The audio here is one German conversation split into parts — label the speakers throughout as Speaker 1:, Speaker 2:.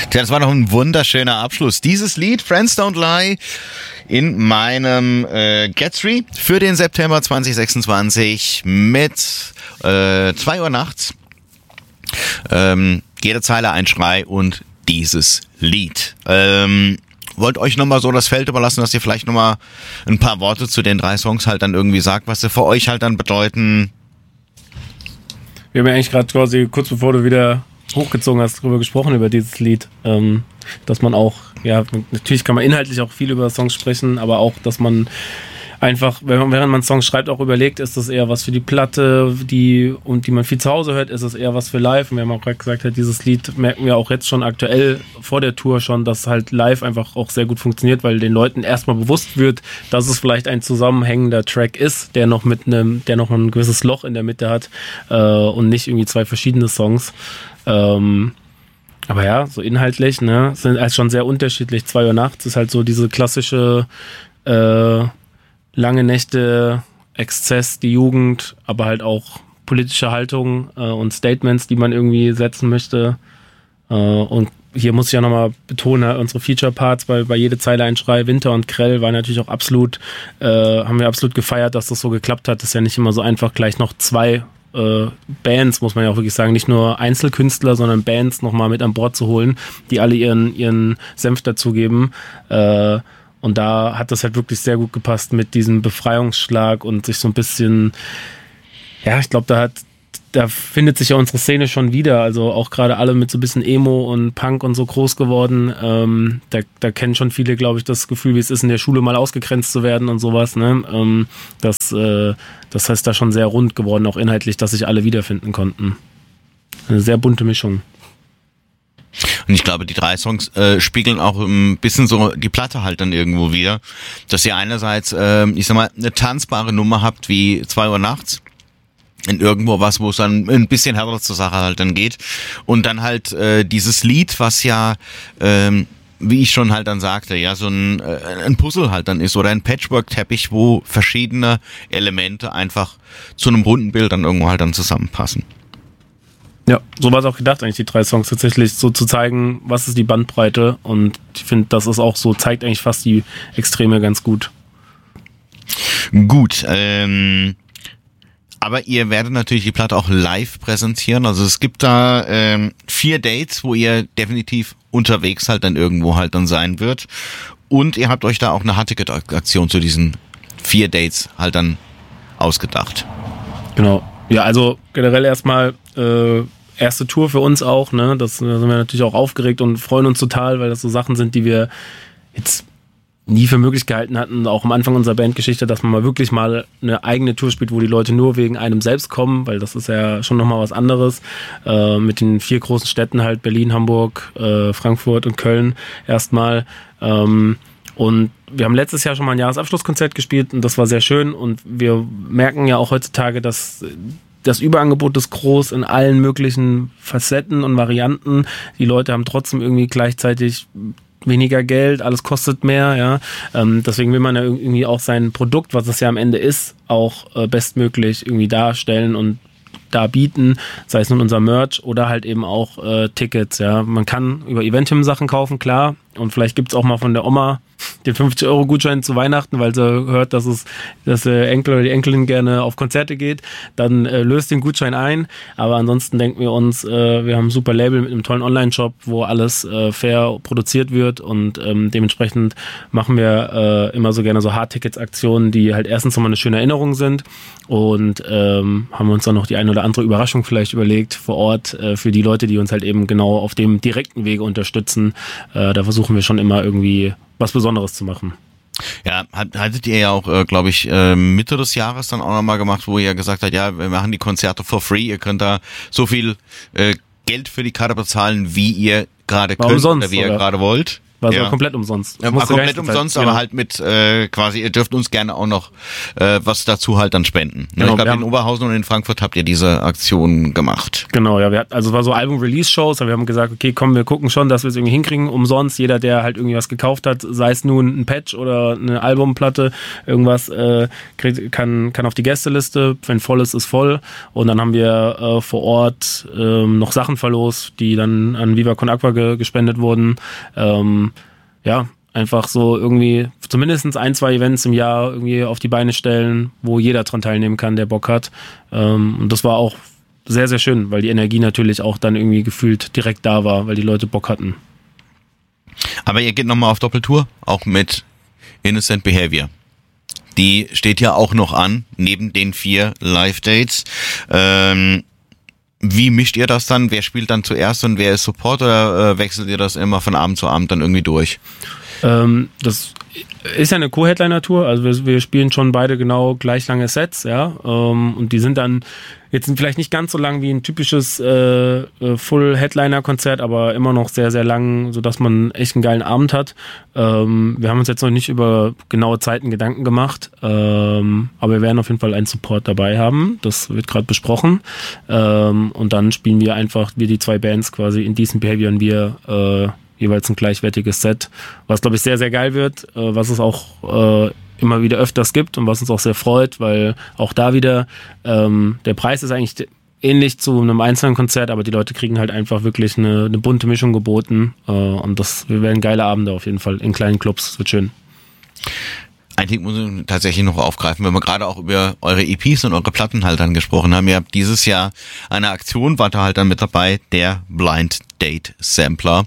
Speaker 1: Tja, das war noch ein wunderschöner Abschluss. Dieses Lied, Friends Don't Lie, in meinem Get3 für den September 2026 mit 2 Uhr nachts. Jede Zeile ein Schrei und dieses Lied. Wollt euch nochmal so das Feld überlassen, dass ihr vielleicht nochmal ein paar Worte zu den 3 Songs halt dann irgendwie sagt, was sie für euch halt dann bedeuten.
Speaker 2: Wir haben ja eigentlich gerade quasi kurz bevor du wieder hochgezogen hast, darüber gesprochen, über dieses Lied, dass man auch, ja, natürlich kann man inhaltlich auch viel über Songs sprechen, aber auch, dass man einfach, während man Songs schreibt, auch überlegt, ist das eher was für die Platte, die man viel zu Hause hört, ist es eher was für live. Und wir haben auch gerade gesagt, dieses Lied merken wir auch jetzt schon aktuell vor der Tour schon, dass halt live einfach auch sehr gut funktioniert, weil den Leuten erstmal bewusst wird, dass es vielleicht ein zusammenhängender Track ist, der noch ein gewisses Loch in der Mitte hat und nicht irgendwie 2 verschiedene Songs. Aber ja, so inhaltlich, ne, sind halt schon sehr unterschiedlich. 2 Uhr nachts ist halt so diese klassische lange Nächte, Exzess, die Jugend, aber halt auch politische Haltung und Statements, die man irgendwie setzen möchte. Und hier muss ich ja nochmal betonen, unsere Feature-Parts bei jede Zeile ein Schrei, Winter und Krell waren natürlich auch absolut, haben wir absolut gefeiert, dass das so geklappt hat. Das ist ja nicht immer so einfach, gleich noch 2 Bands, muss man ja auch wirklich sagen, nicht nur Einzelkünstler, sondern Bands nochmal mit an Bord zu holen, die alle ihren Senf dazugeben. Und da hat das halt wirklich sehr gut gepasst mit diesem Befreiungsschlag und sich so ein bisschen, ja, ich glaube, da findet sich ja unsere Szene schon wieder, also auch gerade alle mit so ein bisschen Emo und Punk und so groß geworden, da kennen schon viele, glaube ich, das Gefühl, wie es ist, in der Schule mal ausgegrenzt zu werden und sowas, ne, das heißt da schon sehr rund geworden, auch inhaltlich, dass sich alle wiederfinden konnten. Eine sehr bunte Mischung.
Speaker 1: Und ich glaube, die 3 Songs spiegeln auch ein bisschen so die Platte halt dann irgendwo wieder, dass ihr einerseits, ich sag mal, eine tanzbare Nummer habt wie 2 Uhr nachts, in irgendwo was, wo es dann ein bisschen härter zur Sache halt dann geht, und dann halt dieses Lied, was ja, wie ich schon halt dann sagte, ja, so ein Puzzle halt dann ist oder ein Patchwork-Teppich, wo verschiedene Elemente einfach zu einem runden Bild dann irgendwo halt dann zusammenpassen.
Speaker 2: Ja, so war es auch gedacht, eigentlich die 3 Songs tatsächlich so zu zeigen, was ist die Bandbreite, und ich finde, das ist auch so, zeigt eigentlich fast die Extreme ganz gut.
Speaker 1: Gut, aber ihr werdet natürlich die Platte auch live präsentieren, also es gibt da 4 Dates, wo ihr definitiv unterwegs halt dann irgendwo halt dann sein wird, und ihr habt euch da auch eine Hardticket-Aktion zu diesen 4 Dates halt dann ausgedacht.
Speaker 2: Genau, ja, also generell erstmal erste Tour für uns auch, ne? Da sind wir natürlich auch aufgeregt und freuen uns total, weil das so Sachen sind, die wir jetzt nie für möglich gehalten hatten, auch am Anfang unserer Bandgeschichte, dass man mal wirklich mal eine eigene Tour spielt, wo die Leute nur wegen einem selbst kommen, weil das ist ja schon nochmal was anderes. Mit den 4 großen Städten halt, Berlin, Hamburg, Frankfurt und Köln erstmal. Und wir haben letztes Jahr schon mal ein Jahresabschlusskonzert gespielt und das war sehr schön, und wir merken ja auch heutzutage, dass das Überangebot ist groß in allen möglichen Facetten und Varianten. Die Leute haben trotzdem irgendwie gleichzeitig weniger Geld, alles kostet mehr, ja. Deswegen will man ja irgendwie auch sein Produkt, was es ja am Ende ist, auch bestmöglich irgendwie darstellen und da bieten, sei es nun unser Merch oder halt eben auch Tickets, ja. Man kann über Eventim Sachen kaufen, klar, und vielleicht gibt's auch mal von der Oma den 50-Euro-Gutschein zu Weihnachten, weil sie hört, dass der Enkel oder die Enkelin gerne auf Konzerte geht, dann löst den Gutschein ein. Aber ansonsten denken wir uns, wir haben ein super Label mit einem tollen Online-Shop, wo alles fair produziert wird, und dementsprechend machen wir immer so gerne so Hardtickets-Aktionen, die halt erstens nochmal eine schöne Erinnerung sind, und haben wir uns dann noch die eine oder andere Überraschung vielleicht überlegt vor Ort für die Leute, die uns halt eben genau auf dem direkten Wege unterstützen. Da versuchen wir schon immer irgendwie was Besonderes zu machen.
Speaker 1: Ja, hattet ihr ja auch, glaube ich, Mitte des Jahres dann auch nochmal gemacht, wo ihr gesagt habt, ja, wir machen die Konzerte for free, ihr könnt da so viel Geld für die Karte bezahlen, wie ihr gerade könnt
Speaker 2: sonst,
Speaker 1: oder wie ihr gerade wollt.
Speaker 2: War so komplett umsonst.
Speaker 1: Ja, war komplett umsonst, aber halt mit quasi, ihr dürft uns gerne auch noch was dazu halt dann spenden. Genau, ich glaube, in Oberhausen und in Frankfurt habt ihr diese Aktion gemacht.
Speaker 2: Genau, ja, also es war so Album-Release-Shows, aber wir haben gesagt, okay, komm, wir gucken schon, dass wir es irgendwie hinkriegen, umsonst. Jeder, der halt irgendwie was gekauft hat, sei es nun ein Patch oder eine Albumplatte, irgendwas, kann auf die Gästeliste, wenn voll ist voll. Und dann haben wir vor Ort noch Sachen verlost, die dann an Viva Con Aqua gespendet wurden. Ja, einfach so irgendwie zumindest 1-2 Events im Jahr irgendwie auf die Beine stellen, wo jeder dran teilnehmen kann, der Bock hat. Und das war auch sehr, sehr schön, weil die Energie natürlich auch dann irgendwie gefühlt direkt da war, weil die Leute Bock hatten.
Speaker 1: Aber ihr geht nochmal auf Doppeltour, auch mit Innocent Behavior. Die steht ja auch noch an, neben den 4 Live-Dates. Wie mischt ihr das dann? Wer spielt dann zuerst und wer ist Support oder wechselt ihr das immer von Abend zu Abend dann irgendwie durch?
Speaker 2: Das ist ja eine Co-Headliner-Tour, also wir spielen schon beide genau gleich lange Sets, ja, und die sind dann jetzt vielleicht nicht ganz so lang wie ein typisches Full-Headliner-Konzert, aber immer noch sehr, sehr lang, sodass man echt einen geilen Abend hat. Wir haben uns jetzt noch nicht über genaue Zeiten Gedanken gemacht, aber wir werden auf jeden Fall einen Support dabei haben, das wird gerade besprochen, und dann spielen wir einfach, wir die 2 Bands quasi, Indecent Behavior und wir, jeweils ein gleichwertiges Set, was glaube ich sehr, sehr geil wird, was es auch immer wieder öfters gibt und was uns auch sehr freut, weil auch da wieder der Preis ist eigentlich ähnlich zu einem einzelnen Konzert, aber die Leute kriegen halt einfach wirklich eine bunte Mischung geboten und wir werden geile Abende auf jeden Fall in kleinen Clubs, das wird schön.
Speaker 1: Ein Ding muss ich tatsächlich noch aufgreifen, wenn wir gerade auch über eure EPs und eure Platten halt dann gesprochen haben. Ihr habt dieses Jahr eine Aktion, war da halt dann mit dabei, der Blind Date Sampler.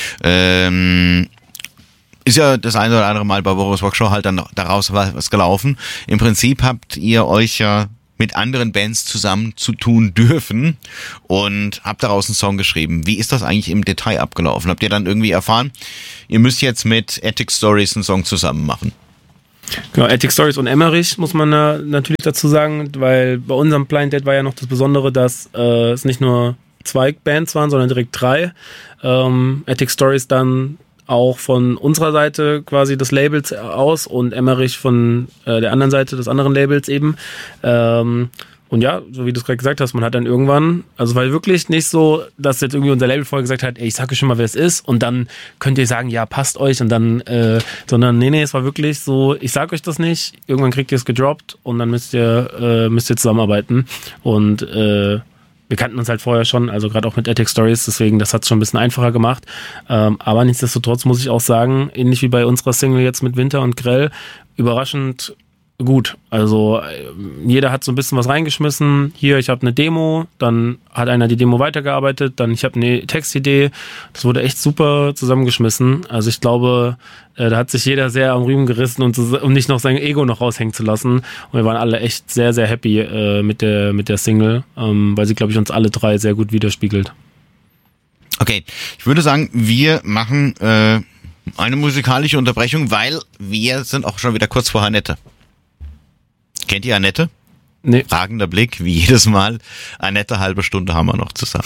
Speaker 1: Ist ja das eine oder andere Mal bei Boris Rock Show halt dann daraus was gelaufen. Im Prinzip habt ihr euch ja mit anderen Bands zusammen zu tun dürfen und habt daraus einen Song geschrieben. Wie ist das eigentlich im Detail abgelaufen? Habt ihr dann irgendwie erfahren, ihr müsst jetzt mit Attic Stories einen Song zusammen machen?
Speaker 2: Genau, Attic Stories und Emmerich muss man natürlich dazu sagen, weil bei unserem Blind Date war ja noch das Besondere, dass es nicht nur 2 Bands waren, sondern direkt 3. Attic Stories dann auch von unserer Seite quasi des Labels aus und Emmerich von der anderen Seite des anderen Labels eben. Und ja, so wie du es gerade gesagt hast, man hat dann irgendwann, also weil wirklich nicht so, dass jetzt irgendwie unser Label vorher gesagt hat, ey, ich sag euch schon mal, wer es ist und dann könnt ihr sagen, ja, passt euch und dann, sondern nee, es war wirklich so, ich sag euch das nicht, irgendwann kriegt ihr es gedroppt und dann müsst ihr zusammenarbeiten und wir kannten uns halt vorher schon, also gerade auch mit Attic Stories, deswegen, das hat es schon ein bisschen einfacher gemacht, aber nichtsdestotrotz muss ich auch sagen, ähnlich wie bei unserer Single jetzt mit Winter und Grell, überraschend gut, also jeder hat so ein bisschen was reingeschmissen. Hier, ich habe eine Demo, dann hat einer die Demo weitergearbeitet, dann ich habe eine Textidee. Das wurde echt super zusammengeschmissen. Also ich glaube, da hat sich jeder sehr am Riemen gerissen, um nicht noch sein Ego noch raushängen zu lassen. Und wir waren alle echt sehr, sehr happy mit der Single, weil sie, glaube ich, uns alle 3 sehr gut widerspiegelt.
Speaker 1: Okay, ich würde sagen, wir machen eine musikalische Unterbrechung, weil wir sind auch schon wieder kurz vor Annette. Kennt ihr Annette?
Speaker 2: Nee.
Speaker 1: Fragender Blick, wie jedes Mal. Annette, halbe Stunde haben wir noch zusammen.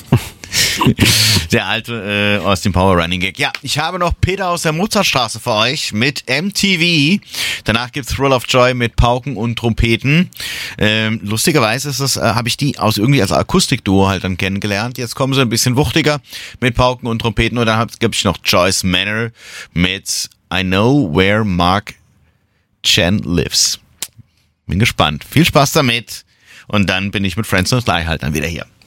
Speaker 1: Der alte aus dem Power Running Gag. Ja, ich habe noch Peter aus der Mozartstraße für euch mit MTV. Danach gibt's Thrill of Joy mit Pauken und Trompeten. Lustigerweise ist das, habe ich die irgendwie als Akustikduo halt dann kennengelernt. Jetzt kommen sie ein bisschen wuchtiger mit Pauken und Trompeten. Und dann gibt es noch Joyce Manor mit I Know Where Mark Chen Lives. Bin gespannt. Viel Spaß damit. Und dann bin ich mit Friends No Fly halt dann wieder hier.